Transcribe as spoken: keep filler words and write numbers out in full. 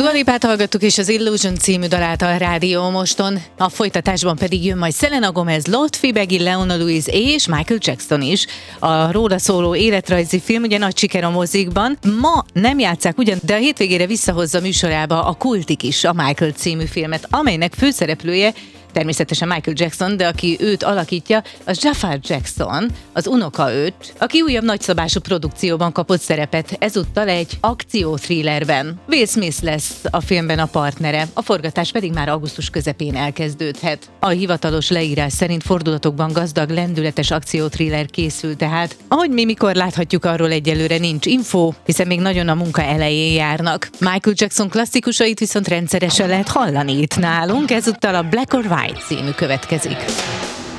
Dua Lipát hallgattuk, és az Illusion című dalát a Rádió Moston. A folytatásban pedig jön majd Selena Gomez, Lord Fibegi, Leona Lewis és Michael Jackson is. A róla szóló életrajzi film ugye nagy siker a mozikban. Ma nem játsszák ugyan, de a hétvégére visszahozza műsorába a Kultik is a Michael című filmet, amelynek főszereplője természetesen Michael Jackson, de aki őt alakítja, az Jafar Jackson, az unoka őt, aki újabb nagyszabású produkcióban kapott szerepet, ezúttal egy akció-thrillerben. Will Smith lesz a filmben a partnere, a forgatás pedig már augusztus közepén elkezdődhet. A hivatalos leírás szerint fordulatokban gazdag, lendületes akció-thriller készül tehát. Ahogy mi mikor láthatjuk, arról egyelőre nincs info, hiszen még nagyon a munka elején járnak. Michael Jackson klasszikusait viszont rendszeresen lehet hallani itt nálunk, ezúttal a Black or White című következik.